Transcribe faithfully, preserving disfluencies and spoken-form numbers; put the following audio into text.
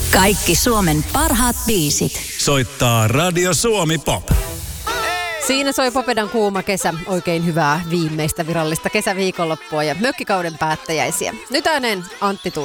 Kaikki Suomen parhaat biisit. Soittaa Radio Suomi Pop. Siinä soi Popedan kuuma kesä. Oikein hyvää viimeistä virallista kesäviikonloppua ja mökkikauden päättäjäisiä. Nyt ääneen Antti Tunturi.